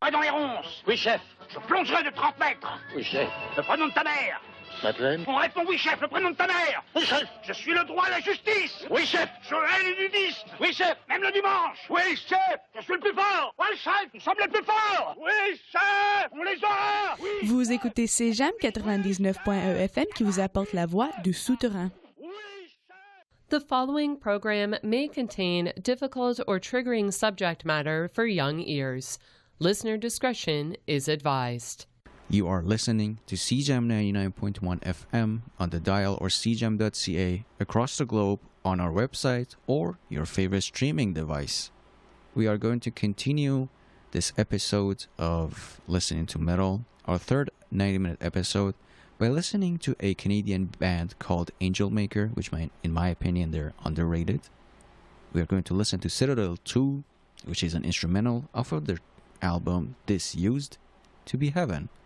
pas dans les ronces. Oui, chef. Je plongerai de 30 mètres. Oui, chef. Le prénom de ta mère. Madeleine. On répond oui, chef, le prénom de ta mère. Oui, chef. Je suis le droit à la justice. Oui, chef. Je hais les nudistes. Oui, chef. Même le dimanche. Oui, chef. Je suis le plus fort. Oui, chef, nous sommes les plus forts. Oui, chef, on les aura. Oui. Vous écoutez CJAM 99.1 FM qui vous apporte la voix du souterrain. The following program may contain difficult or triggering subject matter for young ears. Listener discretion is advised. You are listening to CJAM 99.1 FM on the dial or cjam.ca across the globe on our website or your favorite streaming device. We are going to continue this episode of Listening to Metal, our third 90-minute episode, by listening to a Canadian band called Angel Maker, which in my opinion, they're underrated. We are going to listen to Citadel 2, which is an instrumental off of their album Disused to Be Heaven.